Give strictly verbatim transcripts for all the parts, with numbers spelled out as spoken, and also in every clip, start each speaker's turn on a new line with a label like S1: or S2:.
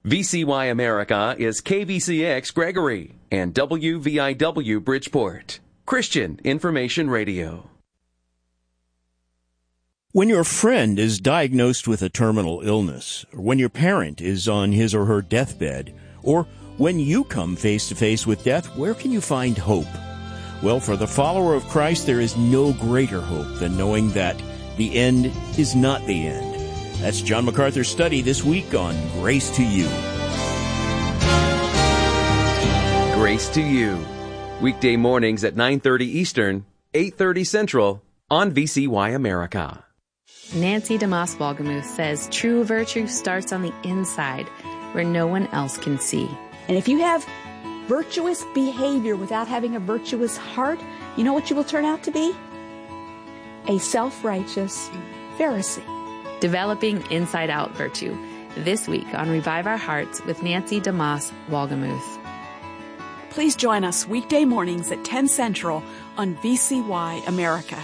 S1: V C Y America is K V C X Gregory and W V I W Bridgeport. Christian Information Radio.
S2: When your friend is diagnosed with a terminal illness, or when your parent is on his or her deathbed, or when you come face to face with death, where can you find hope? Well, for the follower of Christ, there is no greater hope than knowing that the end is not the end. That's John MacArthur's study this week on Grace to You.
S1: Grace to You. Weekday mornings at nine thirty Eastern, eight thirty Central on V C Y America.
S3: Nancy DeMoss Wolgemuth says true virtue starts on the inside where no one else can see.
S4: And if you have virtuous behavior without having a virtuous heart, you know what you will turn out to be? A self-righteous Pharisee.
S3: Developing inside-out virtue. This week on Revive Our Hearts with Nancy DeMoss Wolgemuth.
S4: Please join us weekday mornings at ten Central on V C Y America.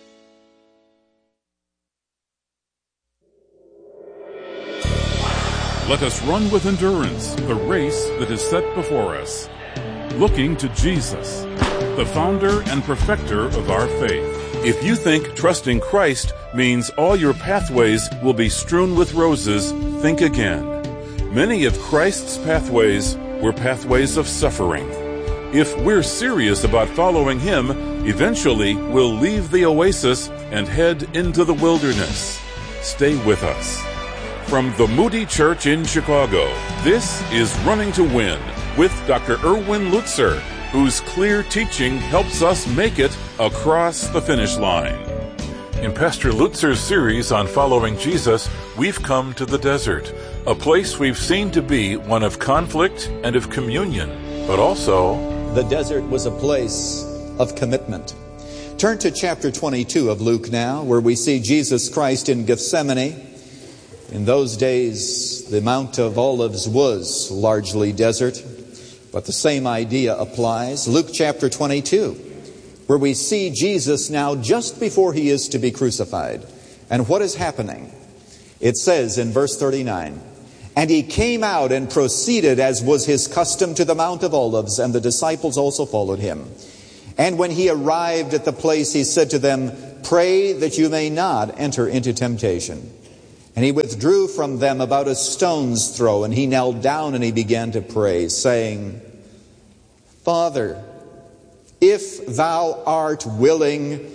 S5: Let us run with endurance the race that is set before us, looking to Jesus, the founder and perfecter of our faith. If you think trusting Christ means all your pathways will be strewn with roses, think again. Many of Christ's pathways were pathways of suffering. If we're serious about following Him, eventually we'll leave the oasis and head into the wilderness. Stay with us. From the Moody Church in Chicago, this is Running to Win with Doctor Erwin Lutzer, whose clear teaching helps us make it across the finish line. In Pastor Lutzer's series on following Jesus, we've come to the desert, a place we've seen to be one of conflict and of communion, but also
S6: the desert was a place of commitment. Turn to chapter twenty-two of Luke now, where we see Jesus Christ in Gethsemane. In those days, the Mount of Olives was largely desert, but the same idea applies. Luke chapter twenty-two, where we see Jesus now just before He is to be crucified. And what is happening? It says in verse thirty-nine, "And He came out and proceeded, as was His custom, to the Mount of Olives, and the disciples also followed Him. And when He arrived at the place, He said to them, 'Pray that you may not enter into temptation.' And He withdrew from them about a stone's throw, and He knelt down and He began to pray, saying, 'Father, if Thou art willing,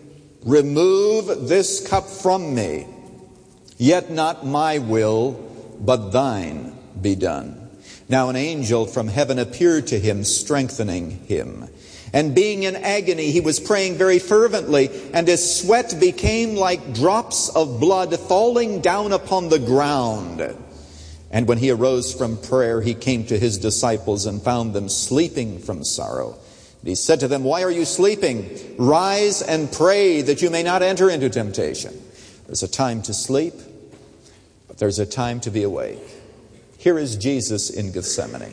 S6: remove this cup from me. Yet not my will, but Thine be done.' Now an angel from heaven appeared to Him, strengthening Him. And being in agony, He was praying very fervently, and His sweat became like drops of blood falling down upon the ground. And when He arose from prayer, He came to His disciples and found them sleeping from sorrow. And He said to them, 'Why are you sleeping? Rise and pray that you may not enter into temptation.' There's a time to sleep, but there's a time to be awake. Here is Jesus in Gethsemane.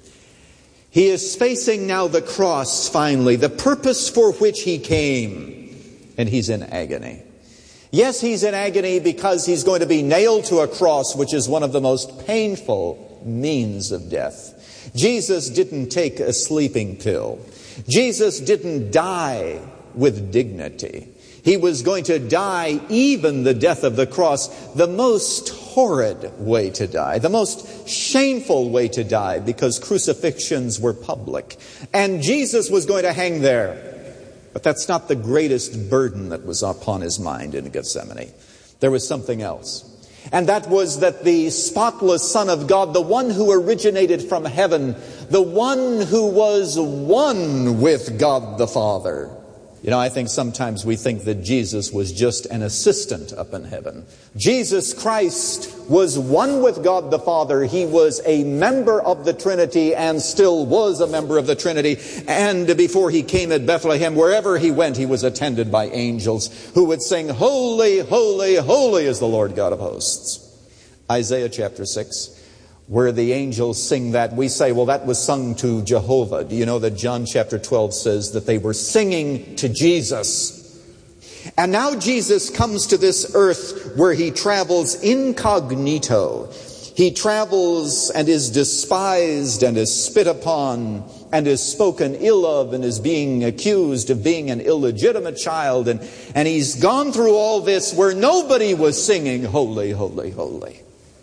S6: He is facing now the cross finally, the purpose for which He came, and He's in agony. Yes, He's in agony because He's going to be nailed to a cross, which is one of the most painful means of death. Jesus didn't take a sleeping pill. Jesus didn't die with dignity. He was going to die, even the death of the cross, the most horrid way to die, the most shameful way to die, because crucifixions were public. And Jesus was going to hang there. But that's not the greatest burden that was upon His mind in Gethsemane. There was something else. And that was that the spotless Son of God, the one who originated from heaven, the one who was one with God the Father. You know, I think sometimes we think that Jesus was just an assistant up in heaven. Jesus Christ was one with God the Father. He was a member of the Trinity and still was a member of the Trinity. And before He came at Bethlehem, wherever He went, He was attended by angels who would sing, "Holy, holy, holy is the Lord God of hosts." Isaiah chapter six, where the angels sing that, we say, well, that was sung to Jehovah. Do you know that John chapter twelve says that they were singing to Jesus? And now Jesus comes to this earth where He travels incognito. He travels and is despised and is spit upon and is spoken ill of and is being accused of being an illegitimate child. And, and he's gone through all this where nobody was singing, holy, holy, holy.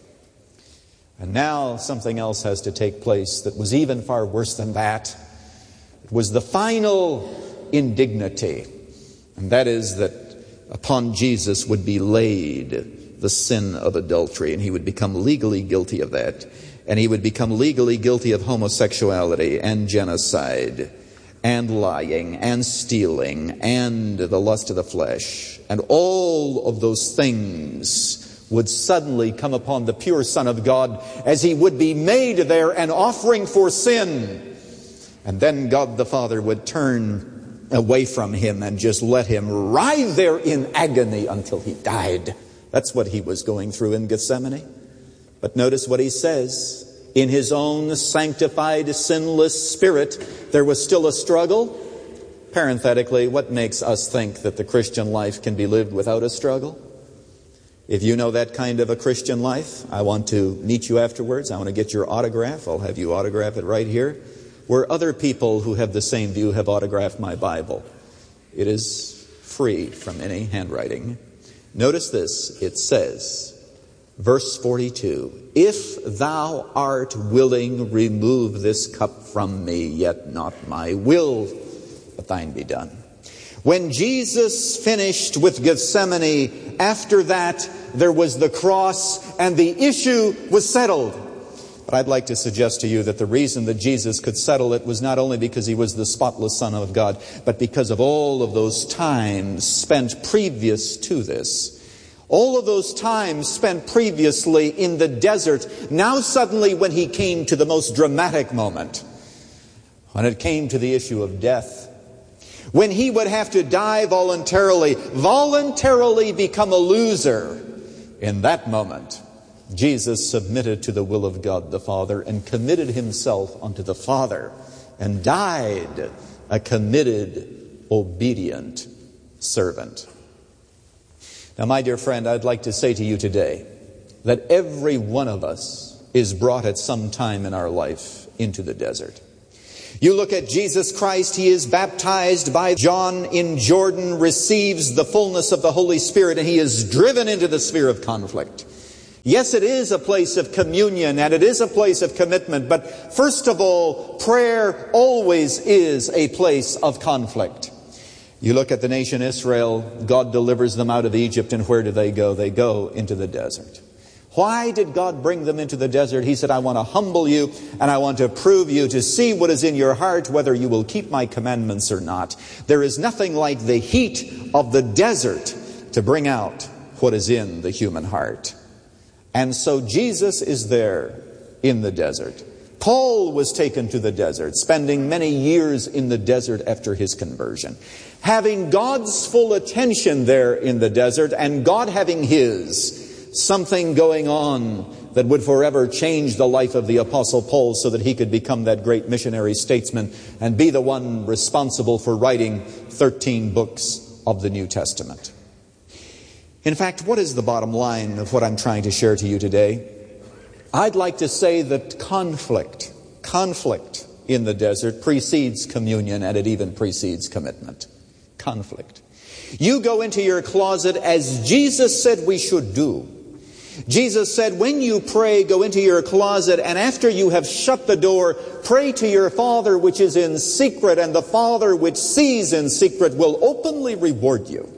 S6: And now something else has to take place that was even far worse than that. It was the final indignity. And that is that upon Jesus would be laid the sin of adultery, and he would become legally guilty of that. And he would become legally guilty of homosexuality and genocide and lying and stealing and the lust of the flesh. And all of those things would suddenly come upon the pure Son of God as he would be made there an offering for sin. And then God the Father would turn away from him and just let him writhe there in agony until he died. That's what he was going through in Gethsemane. But notice what he says. In his own sanctified, sinless spirit, there was still a struggle. Parenthetically, what makes us think that the Christian life can be lived without a struggle? If you know that kind of a Christian life, I want to meet you afterwards. I want to get your autograph. I'll have you autograph it right here, where other people who have the same view have autographed my Bible. It is free from any handwriting. Notice this. It says, verse forty-two, if thou art willing, remove this cup from me, yet not my will, but thine be done. When Jesus finished with Gethsemane, after that there was the cross and the issue was settled. But I'd like to suggest to you that the reason that Jesus could settle it was not only because he was the spotless Son of God, but because of all of those times spent previous to this. All of those times spent previously in the desert, now suddenly when he came to the most dramatic moment, when it came to the issue of death, when he would have to die voluntarily, voluntarily become a loser, in that moment, Jesus submitted to the will of God the Father and committed himself unto the Father and died a committed, obedient servant. Now, my dear friend, I'd like to say to you today that every one of us is brought at some time in our life into the desert. You look at Jesus Christ, he is baptized by John in Jordan, receives the fullness of the Holy Spirit, and he is driven into the sphere of conflict. Yes, it is a place of communion and it is a place of commitment, but first of all, prayer always is a place of conflict. You look at the nation Israel, God delivers them out of Egypt, and where do they go? They go into the desert. Why did God bring them into the desert? He said, I want to humble you and I want to prove you to see what is in your heart, whether you will keep my commandments or not. There is nothing like the heat of the desert to bring out what is in the human heart. And so Jesus is there in the desert. Paul was taken to the desert, spending many years in the desert after his conversion. Having God's full attention there in the desert and God having his, something going on that would forever change the life of the Apostle Paul so that he could become that great missionary statesman and be the one responsible for writing thirteen books of the New Testament. In fact, what is the bottom line of what I'm trying to share to you today? I'd like to say that conflict, conflict in the desert precedes communion, and it even precedes commitment. Conflict. You go into your closet as Jesus said we should do. Jesus said, when you pray, go into your closet, and after you have shut the door, pray to your Father which is in secret, and the Father which sees in secret will openly reward you.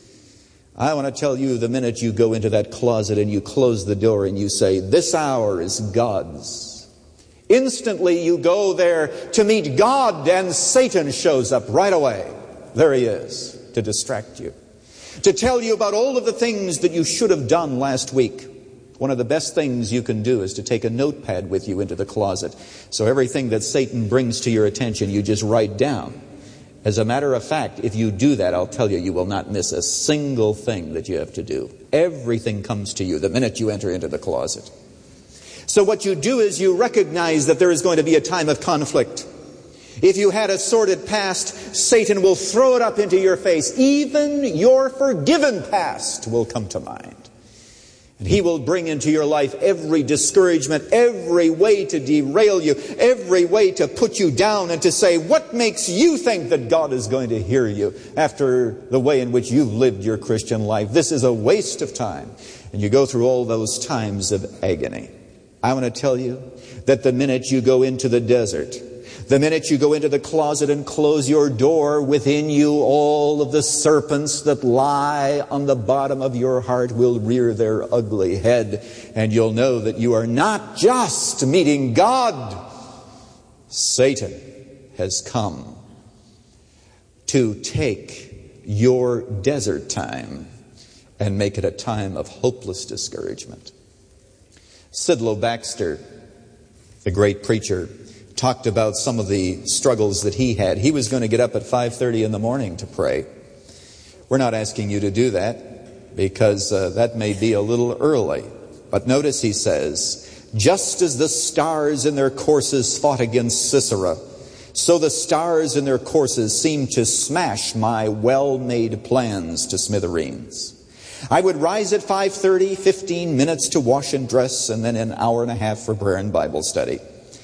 S6: I want to tell you, the minute you go into that closet and you close the door and you say, this hour is God's, instantly you go there to meet God, and Satan shows up right away. There he is, to distract you, to tell you about all of the things that you should have done last week. One of the best things you can do is to take a notepad with you into the closet. So everything that Satan brings to your attention, you just write down. As a matter of fact, if you do that, I'll tell you, you will not miss a single thing that you have to do. Everything comes to you the minute you enter into the closet. So what you do is you recognize that there is going to be a time of conflict. If you had a sordid past, Satan will throw it up into your face. Even your forgiven past will come to mind. And He will bring into your life every discouragement, every way to derail you, every way to put you down and to say, what makes you think that God is going to hear you after the way in which you've lived your Christian life? This is a waste of time. And you go through all those times of agony. I want to tell you that the minute you go into the desert, the minute you go into the closet and close your door, within you all of the serpents that lie on the bottom of your heart will rear their ugly head. And you'll know that you are not just meeting God. Satan has come to take your desert time and make it a time of hopeless discouragement. Sidlow Baxter, the great preacher, talked about some of the struggles that he had. He was going to get up at five thirty in the morning to pray. We're not asking you to do that because uh, that may be a little early. But notice he says, just as the stars in their courses fought against Sisera, so the stars in their courses seemed to smash my well-made plans to smithereens. I would rise at five thirty, fifteen minutes to wash and dress, and then an hour and a half for prayer and Bible study.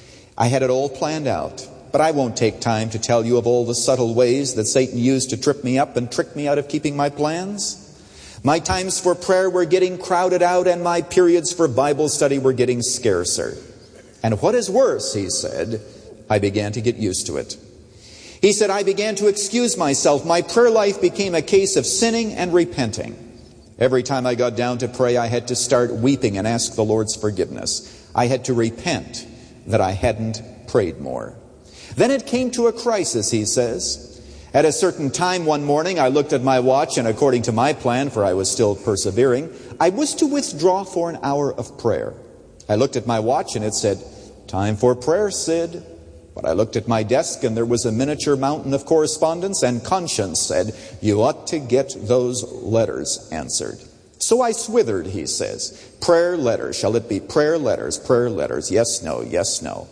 S6: I had it all planned out, but I won't take time to tell you of all the subtle ways that Satan used to trip me up and trick me out of keeping my plans. My times for prayer were getting crowded out, and my periods for Bible study were getting scarcer. And what is worse, he said, I began to get used to it. He said, I began to excuse myself. My prayer life became a case of sinning and repenting. Every time I got down to pray, I had to start weeping and ask the Lord's forgiveness. I had to repent that I hadn't prayed more. Then it came to a crisis, he says. At a certain time one morning, I looked at my watch, and according to my plan, for I was still persevering, I was to withdraw for an hour of prayer. I looked at my watch, and it said, time for prayer, Sid. But I looked at my desk, and there was a miniature mountain of correspondence, and conscience said, you ought to get those letters answered. So I swithered, he says. Prayer letters. Shall it be prayer letters? Prayer letters. Yes, no, yes, no.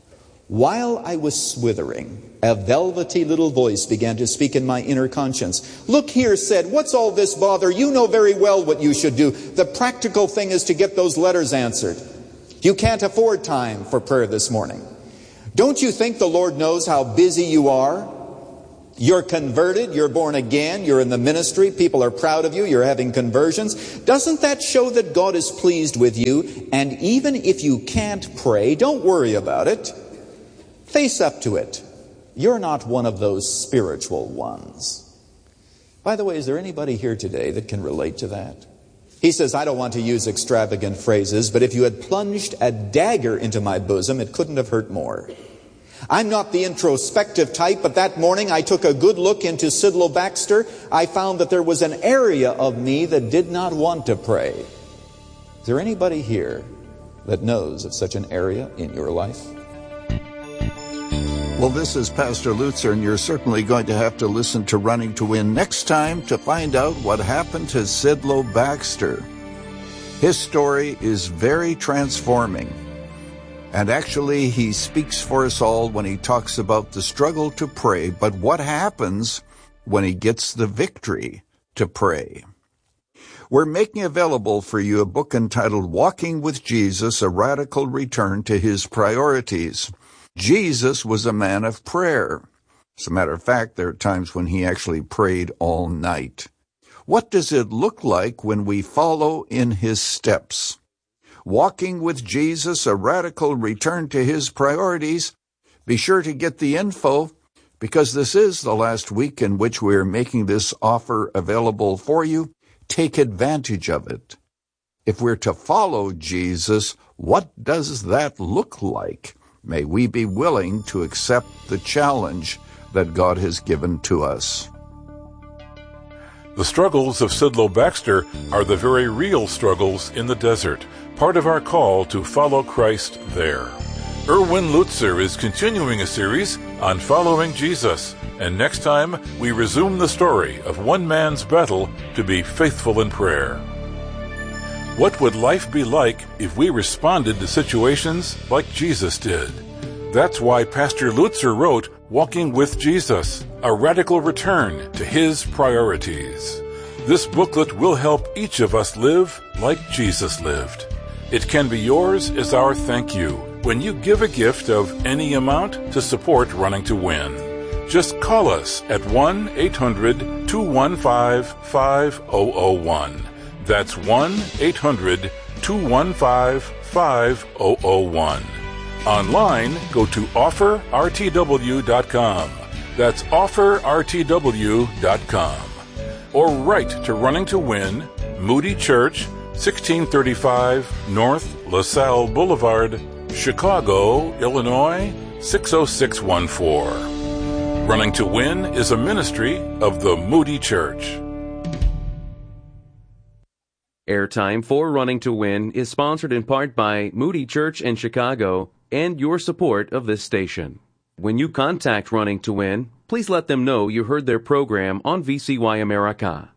S6: While I was swithering, a velvety little voice began to speak in my inner conscience. Look here, Sid, what's all this bother? You know very well what you should do. The practical thing is to get those letters answered. You can't afford time for prayer this morning. Don't you think the Lord knows how busy you are? You're converted, you're born again, you're in the ministry, people are proud of you, you're having conversions. Doesn't that show that God is pleased with you? And even if you can't pray, don't worry about it. Face up to it. You're not one of those spiritual ones. By the way, is there anybody here today that can relate to that? He says, I don't want to use extravagant phrases, but if you had plunged a dagger into my bosom, it couldn't have hurt more. I'm not the introspective type, but that morning I took a good look into Sidlow Baxter. I found that there was an area of me that did not want to pray. Is there anybody here that knows of such an area in your life?
S7: Well, this is Pastor Lutzer, and you're certainly going to have to listen to Running to Win next time to find out what happened to Sidlow Baxter. His story is very transforming. And actually, he speaks for us all when he talks about the struggle to pray, but what happens when he gets the victory to pray. We're making available for you a book entitled Walking with Jesus, A Radical Return to His Priorities. Jesus was a man of prayer. As a matter of fact, there are times when he actually prayed all night. What does it look like when we follow in his steps? Walking with Jesus, a radical return to his priorities. Be sure to get the info, because this is the last week in which we are making this offer available for you. Take advantage of it. If we're to follow Jesus, what does that look like? May we be willing to accept the challenge that God has given to us.
S5: The struggles of Sidlow Baxter are the very real struggles in the desert, part of our call to follow Christ there. Erwin Lutzer is continuing a series on following Jesus, and next time we resume the story of one man's battle to be faithful in prayer. What would life be like if we responded to situations like Jesus did? That's why Pastor Lutzer wrote Walking with Jesus, a radical return to his priorities. This booklet will help each of us live like Jesus lived. It can be yours as our thank you when you give a gift of any amount to support Running to Win. Just call us at one eight hundred two one five five zero zero one. That's one eight hundred two one five five zero zero one. Online, go to offer r t w dot com. That's offer r t w dot com. Or write to Running to Win, Moody Church, sixteen thirty-five North LaSalle Boulevard, Chicago, Illinois, six oh six one four. Running to Win is a ministry of the Moody Church.
S1: Airtime for Running to Win is sponsored in part by Moody Church in Chicago and your support of this station. When you contact Running to Win, please let them know you heard their program on V C Y America.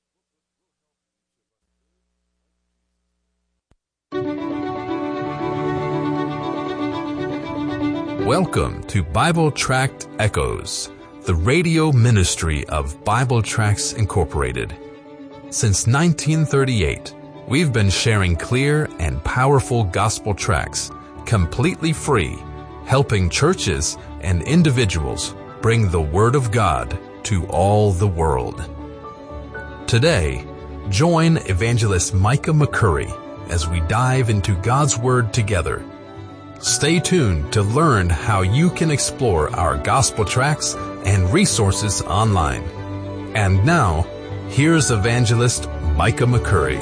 S8: Welcome to Bible Tract Echoes, the radio ministry of Bible Tracts Incorporated. Since nineteen thirty-eight, we've been sharing clear and powerful gospel tracts, completely free, helping churches and individuals bring the Word of God to all the world. Today, join Evangelist Micah McCurry as we dive into God's Word together. Stay tuned to learn how you can explore our gospel tracts and resources online. And now, here's Evangelist Micah McCurry.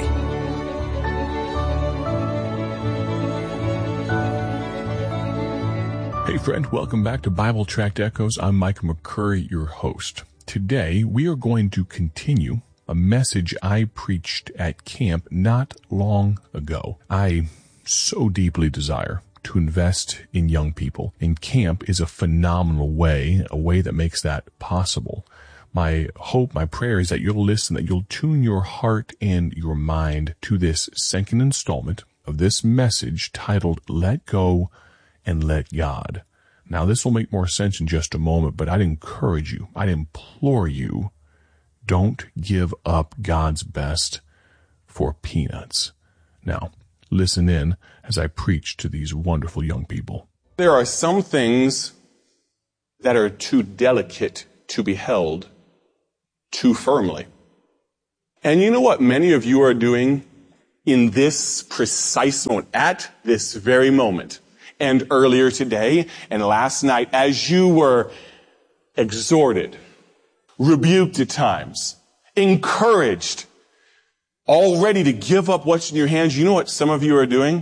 S9: Hey friend, welcome back to Bible Tract Echoes. I'm Micah McCurry, your host. Today, we are going to continue a message I preached at camp not long ago. I so deeply desire to invest in young people, and camp is a phenomenal way, a way that makes that possible. My hope, my prayer is that you'll listen, that you'll tune your heart and your mind to this second installment of this message titled, Let Go and Let God. Now, this will make more sense in just a moment, but I'd encourage you, I'd implore you, don't give up God's best for peanuts. Now, listen in as I preach to these wonderful young people.
S10: There are some things that are too delicate to be held too firmly. And you know what many of you are doing in this precise moment, at this very moment, and earlier today and last night, as you were exhorted, rebuked at times, encouraged, all ready to give up what's in your hands. You know what some of you are doing?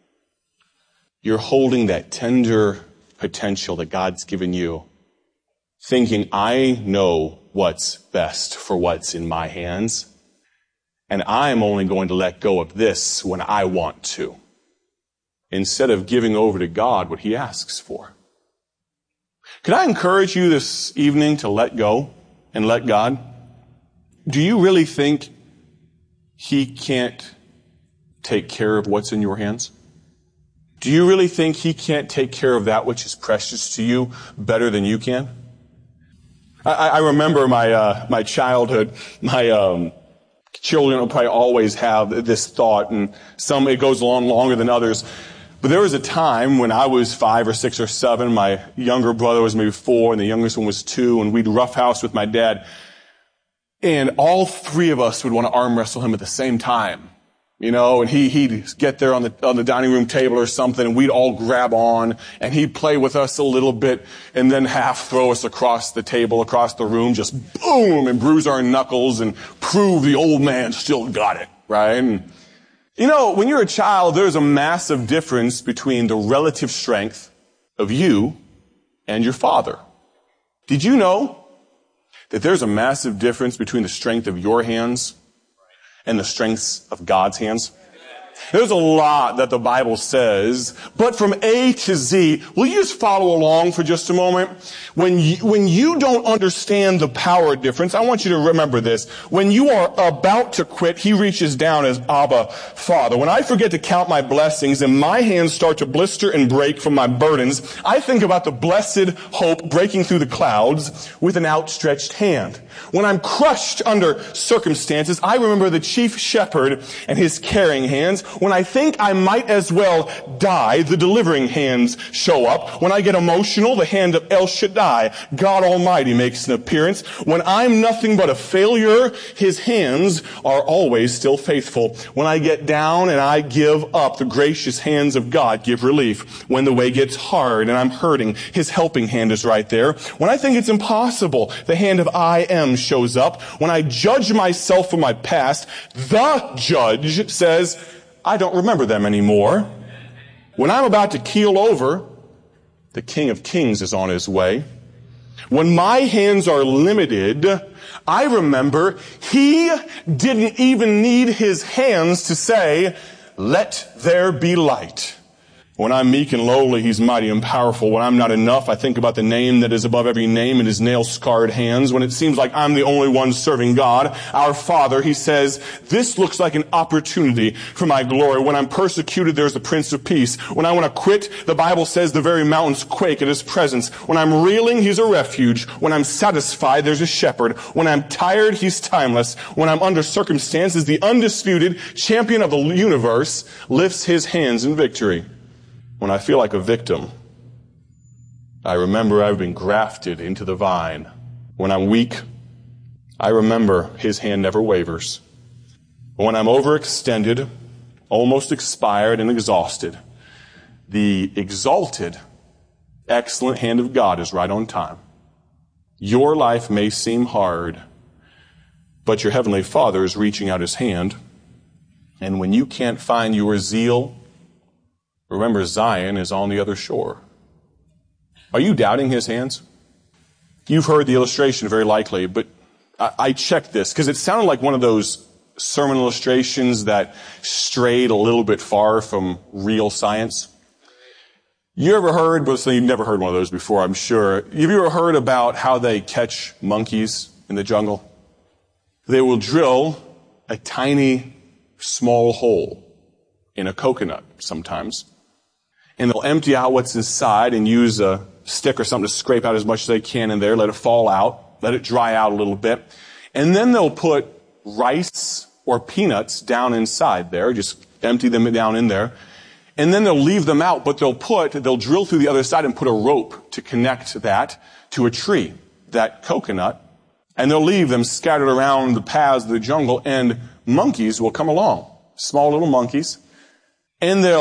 S10: You're holding that tender potential that God's given you, thinking, I know what's best for what's in my hands, and I'm only going to let go of this when I want to, instead of giving over to God what He asks for. Could I encourage you this evening to let go and let God? Do you really think He can't take care of what's in your hands? Do you really think He can't take care of that which is precious to you better than you can? I, I remember my uh, my childhood. My um, children will probably always have this thought, and some it goes on longer than others. But there was a time when I was five or six or seven. My younger brother was maybe four, and the youngest one was two, and we'd roughhouse with my dad. And all three of us would want to arm wrestle him at the same time. You know, and he, he'd get there on the, on the dining room table or something, and we'd all grab on, and he'd play with us a little bit, and then half throw us across the table, across the room, just boom, and bruise our knuckles and prove the old man still got it, right? And, you know, when you're a child, there's a massive difference between the relative strength of you and your father. Did you know that there's a massive difference between the strength of your hands and the strengths of God's hands? There's a lot that the Bible says, but from A to Z, will you just follow along for just a moment? When you, when you don't understand the power difference, I want you to remember this. When you are about to quit, he reaches down as Abba, Father. When I forget to count my blessings and my hands start to blister and break from my burdens, I think about the blessed hope breaking through the clouds with an outstretched hand. When I'm crushed under circumstances, I remember the chief shepherd and his caring hands. When I think I might as well die, the delivering hands show up. When I get emotional, the hand of El Shaddai, God Almighty, makes an appearance. When I'm nothing but a failure, his hands are always still faithful. When I get down and I give up, the gracious hands of God give relief. When the way gets hard and I'm hurting, his helping hand is right there. When I think it's impossible, the hand of I am shows up. When I judge myself for my past, the judge says, I don't remember them anymore. When I'm about to keel over, the King of Kings is on his way. When my hands are limited, I remember he didn't even need his hands to say, let there be light. When I'm meek and lowly, he's mighty and powerful. When I'm not enough, I think about the name that is above every name in his nail-scarred hands. When it seems like I'm the only one serving God, our Father, he says, this looks like an opportunity for my glory. When I'm persecuted, there's the Prince of Peace. When I want to quit, the Bible says the very mountains quake at his presence. When I'm reeling, he's a refuge. When I'm satisfied, there's a shepherd. When I'm tired, he's timeless. When I'm under circumstances, the undisputed champion of the universe lifts his hands in victory. When I feel like a victim, I remember I've been grafted into the vine. When I'm weak, I remember his hand never wavers. When I'm overextended, almost expired and exhausted, the exalted, excellent hand of God is right on time. Your life may seem hard, but your Heavenly Father is reaching out his hand. And when you can't find your zeal, remember, Zion is on the other shore. Are you doubting his hands? You've heard the illustration very likely, but I, I checked this because it sounded like one of those sermon illustrations that strayed a little bit far from real science. You ever heard, but you've never heard one of those before, I'm sure. Have you ever heard about how they catch monkeys in the jungle? They will drill a tiny, small hole in a coconut sometimes. And they'll empty out what's inside and use a stick or something to scrape out as much as they can in there, let it fall out, let it dry out a little bit. And then they'll put rice or peanuts down inside there, just empty them down in there. And then they'll leave them out, but they'll put, they'll drill through the other side and put a rope to connect that to a tree, that coconut. And they'll leave them scattered around the paths of the jungle, and monkeys will come along, small little monkeys, and they'll